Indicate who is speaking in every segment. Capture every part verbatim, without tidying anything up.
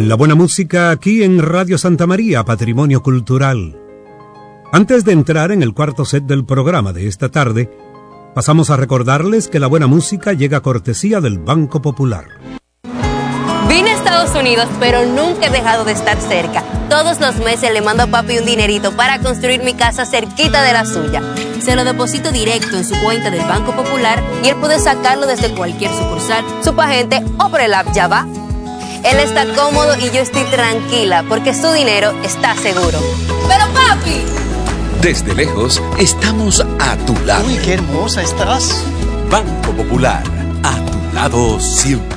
Speaker 1: La buena música aquí en Radio Santa María, Patrimonio Cultural. Antes de entrar en el cuarto set del programa de esta tarde, pasamos a recordarles que la buena música llega a cortesía del Banco Popular.
Speaker 2: Vine a Estados Unidos, pero nunca he dejado de estar cerca. Todos los meses le mando a papi un dinerito para construir mi casa cerquita de la suya. Se lo deposito directo en su cuenta del Banco Popular y él puede sacarlo desde cualquier sucursal, Superagente o por el app Ya Va. Él está cómodo y yo estoy tranquila porque su dinero está seguro. ¡Pero papi!
Speaker 3: Desde lejos, estamos a tu lado.
Speaker 4: ¡Uy, qué hermosa estás!
Speaker 3: Banco Popular, a tu lado siempre.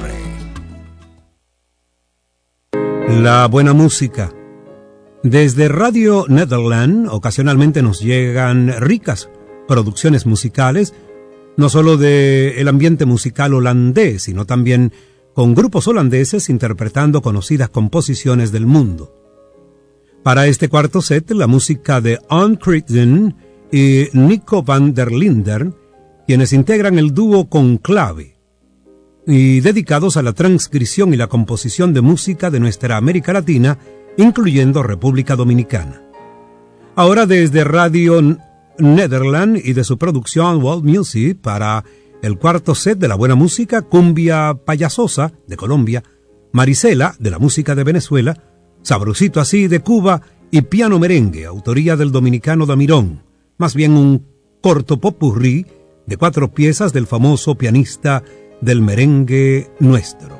Speaker 1: La buena música. Desde Radio Nederland ocasionalmente nos llegan ricas producciones musicales, no solo del ambiente musical holandés, sino también con grupos holandeses interpretando conocidas composiciones del mundo. Para este cuarto set, la música de Ann Critton y Nico van der Linden, quienes integran el dúo Conclave, y dedicados a la transcripción y la composición de música de nuestra América Latina, incluyendo República Dominicana. Ahora desde Radio Nederland y de su producción World Music, para el cuarto set de la buena música, Cumbia Payasosa de Colombia, Marisela de la música de Venezuela, Sabrosito Así de Cuba y Piano Merengue, autoría del dominicano Damirón, más bien un corto popurrí de cuatro piezas del famoso pianista del merengue nuestro.